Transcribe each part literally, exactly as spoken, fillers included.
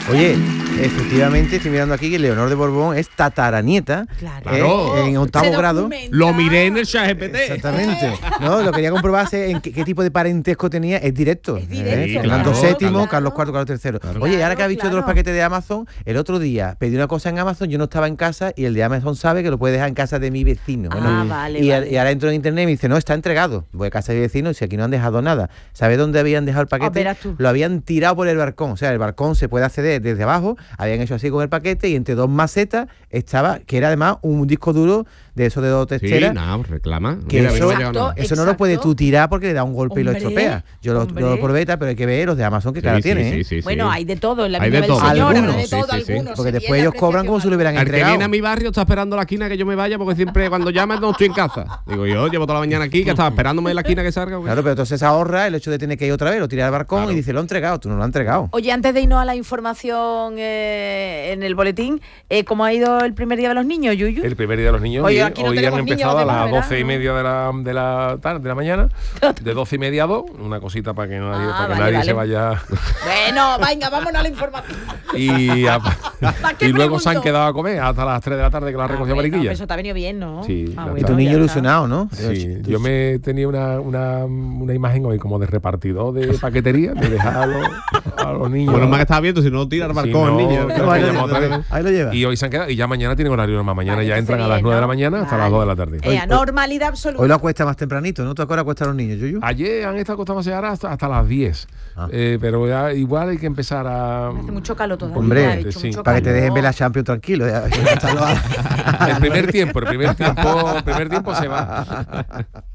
Oye, efectivamente, estoy mirando aquí que Leonor de Borbón es tataranieta. Claro. Eh, en octavo grado. Lo miré en el ChatGPT. Exactamente. No, lo quería comprobarse en qué, qué tipo de parentesco tenía. Es directo. Es directo, Eh, Fernando claro, séptimo, claro. Carlos cuarto, Carlos tercero. Claro. Oye, y ahora que has Claro, visto de los claro. paquetes de Amazon, el otro día pedí una cosa en Amazon, yo no estaba en casa y el de Amazon sabe que lo puede dejar en casa de mi vecino. Ah, Bueno, vale, y, vale. y ahora entro en internet y me dice, no, está entregado. Voy a casa de mi vecino y si aquí no han dejado nada. ¿Sabes dónde habían dejado el paquete? verás tú. Lo habían tirado por el balcón. O sea, el balcón se puede acceder desde abajo. Habían hecho así con el paquete y entre dos macetas estaba, que era además un disco duro de esos de dos Sí, testeras. nada, reclama. Que Mira, eso- mira, ya no. Eso no lo puedes tú tirar porque le da un golpe y lo Hombre, estropea. Yo lo, hombre. yo lo probé, pero hay que ver los de Amazon que Sí, cara sí, tiene. sí, ¿eh? sí, sí. Bueno, hay de todo en la Hay vida de del todo. señor, Algunos, habrá de sí, todo, sí, sí. algunos. Porque Se después ellos pierde cobran como si lo hubieran El que entregado. viene a mi barrio está esperando la esquina que yo me vaya porque siempre cuando llama no estoy en casa. Digo, yo llevo toda la mañana aquí que estaba esperándome en la esquina que salga. Claro, pero entonces ahorra el hecho de tener que ir otra vez, lo tirar al balcón Claro. y dice, lo he entregado, tú no lo has entregado. Oye, antes de irnos a la información eh, en el boletín, eh, ¿cómo ha ido el primer día de los niños, Yuyu? El primer día de los niños. Oye, bien. aquí no Hoy han tenemos niños, empezado a además, las ¿verdad? doce y media de la, de la tarde, de la mañana. De doce y media a dos. Una cosita para que nadie, Ah, para que vale, nadie vale. se vaya. Bueno, venga, vámonos a la información. Y, a- ¿Para qué y luego se han pregunto? quedado a comer hasta las tres de la tarde que la Ah, recogió bueno, Mariquilla. eso te ha venido bien, ¿no? Sí, Ah, ya bueno, Y tu está. niño ya está. ilusionado, ¿no? Sí, yo me tenía una, una, una imagen hoy como de repartidor de paquetería, de dejar a los, a los niños. Bueno, más que estaba viendo, si no tira al Si balcón no, el niño. claro, ahí, que lo, llama otra vez. ahí lo lleva. Y hoy se han quedado, y ya mañana tienen horario normal. Mañana Vale, ya entonces entran a las bien, nueve de la ¿no? mañana hasta las Vale. dos de la tarde. Eh, normalidad absoluta. Hoy lo acuesta más tempranito, ¿no? ¿Tú ahora acuestas a los niños, Yuyu? Ayer han estado acostados ahora hasta, hasta las diez. Ah. Eh, pero ya igual hay que empezar a. Hace mucho calor todavía. Hombre, ha hecho sí, mucho Para que te calor. dejen ver la Champions tranquilo. ya, ya está lo- El primer tiempo, el primer tiempo, el primer tiempo se va.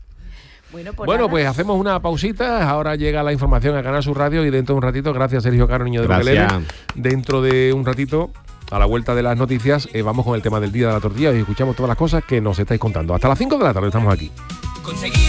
Bueno, pues, Bueno, nada. pues hacemos una pausita. Ahora llega la información a Canal Sur Radio y dentro de un ratito, gracias Sergio Caro, niño de Gracias. Maquelele. Dentro de un ratito, a la vuelta de las noticias, eh, vamos con el tema del día de la tortilla y escuchamos todas las cosas que nos estáis contando. Hasta las cinco de la tarde estamos aquí. Conseguir